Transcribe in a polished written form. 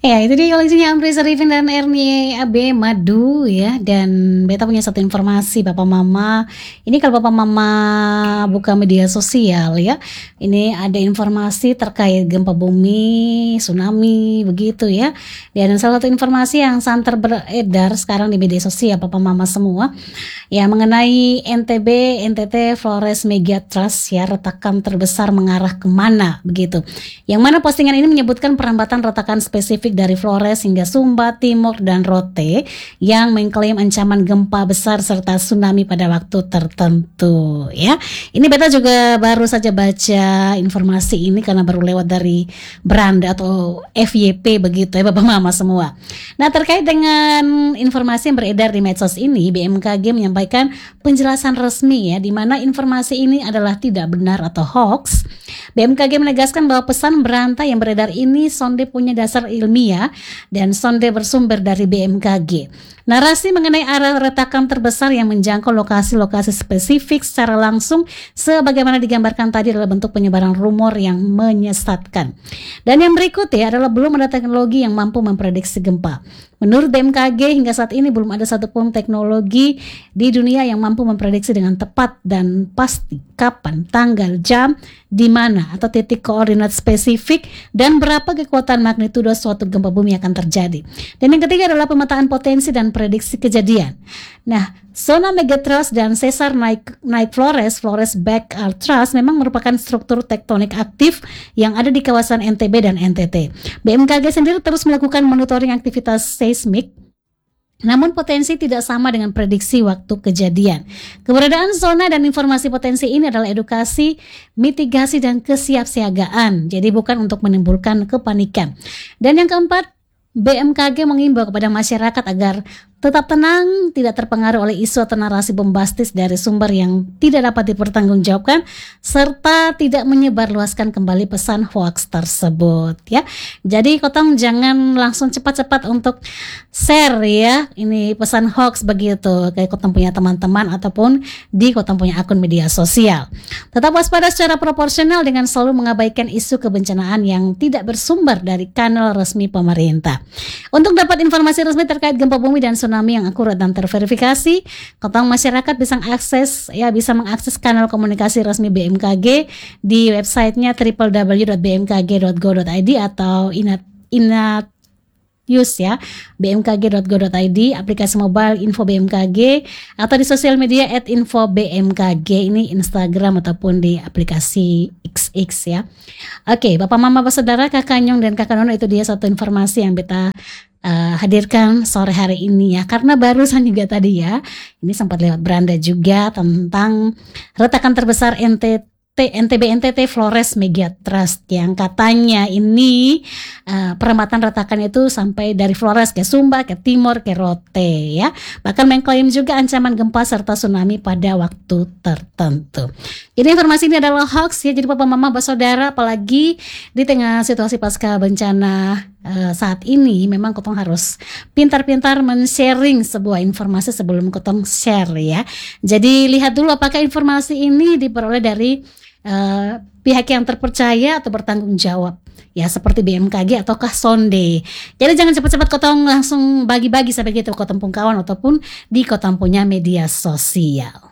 Ya, itu dia koleksinya Amprisa Rivin dan Ernie AB Madu ya. Dan beta punya satu informasi Bapak Mama. Ini kalau Bapak Mama buka media sosial ya, ini ada informasi terkait gempa bumi, tsunami begitu ya. Dan salah satu informasi yang santer beredar sekarang di media sosial Bapak Mama semua ya, mengenai NTB NTT Flores Megatrust ya, retakan terbesar mengarah kemana begitu. Yang mana postingan ini menyebutkan perambatan retakan spesifik dari Flores hingga Sumba, Timur, dan Rote yang mengklaim ancaman gempa besar serta tsunami pada waktu tertentu ya. Ini beta juga baru saja baca informasi ini karena baru lewat dari Beranda atau FYP begitu ya Bapak Mama semua. Nah, terkait dengan informasi yang beredar di medsos ini, BMKG menyampaikan penjelasan resmi ya, di mana informasi ini adalah tidak benar atau hoax. BMKG menegaskan bahwa pesan berantai yang beredar ini sonde punya dasar ilmiah dan sonde bersumber dari BMKG. Narasi mengenai arah retakan terbesar yang menjangkau lokasi-lokasi spesifik secara langsung sebagaimana digambarkan tadi adalah bentuk penyebaran rumor yang menyesatkan. Dan yang berikut ya adalah belum ada teknologi yang mampu memprediksi gempa. Menurut BMKG hingga saat ini belum ada satupun teknologi di dunia yang mampu memprediksi dengan tepat dan pasti kapan, tanggal, jam, di mana atau titik koordinat spesifik dan berapa kekuatan magnitudo suatu gempa bumi akan terjadi. Dan yang ketiga adalah pemetaan potensi dan prediksi kejadian. Nah, zona megatrust dan sesar naik Flores Back Trust memang merupakan struktur tektonik aktif yang ada di kawasan NTB dan NTT. BMKG sendiri terus melakukan monitoring aktivitas seismik, namun potensi tidak sama dengan prediksi waktu kejadian. Keberadaan zona dan informasi potensi ini adalah edukasi, mitigasi, dan kesiapsiagaan. Jadi bukan untuk menimbulkan kepanikan. Dan yang keempat, BMKG mengimbau kepada masyarakat agar tetap tenang, tidak terpengaruh oleh isu atau narasi bombastis dari sumber yang tidak dapat dipertanggungjawabkan, serta tidak menyebarluaskan kembali pesan hoax tersebut ya. Jadi kotong jangan langsung cepat-cepat untuk share ya ini pesan hoax begitu kayak kotong punya teman-teman ataupun di kotong punya akun media sosial. Tetap waspada secara proporsional dengan selalu mengabaikan isu kebencanaan yang tidak bersumber dari kanal resmi pemerintah. Untuk dapat informasi resmi terkait gempa bumi dan tsunami yang akurat dan terverifikasi, kotong masyarakat bisa mengakses kanal komunikasi resmi BMKG di websitenya www.bmkg.go.id atau Inat News ya, bmkg.go.id, aplikasi mobile info BMKG, atau di sosial media @info_bmkg, ini Instagram ataupun di aplikasi XX ya. Oke, Bapak Mama Saudara, Kakak Nyong dan Kakak Nono, itu dia satu informasi yang beta hadirkan sore hari ini ya, karena barusan juga tadi ya, ini sempat lewat Beranda juga tentang retakan terbesar NTB NTT Flores Megatrust yang katanya ini perempatan retakan itu sampai dari Flores ke Sumba, ke Timur, ke Rote ya. Bahkan mengklaim juga ancaman gempa serta tsunami pada waktu tertentu. Jadi informasi ini adalah hoax ya. Jadi Bapak Mama Saudara, apalagi di tengah situasi pasca bencana saat ini, memang kotong harus pintar-pintar men-sharing sebuah informasi sebelum kotong share ya. Jadi lihat dulu apakah informasi ini diperoleh dari pihak yang terpercaya atau bertanggung jawab ya, seperti BMKG ataukah sonde. Jadi jangan cepat-cepat kotong langsung bagi-bagi sampai gitu kotong pun kawan ataupun di kotong punya media sosial.